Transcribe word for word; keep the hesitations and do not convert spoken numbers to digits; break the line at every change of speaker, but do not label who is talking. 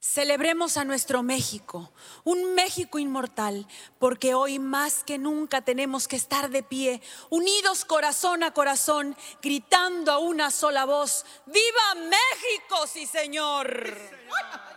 Celebremos a nuestro México, un México inmortal, porque hoy más que nunca tenemos que estar de pie, unidos corazón a corazón, gritando a una sola voz: ¡Viva México, sí señor! Sí, señor.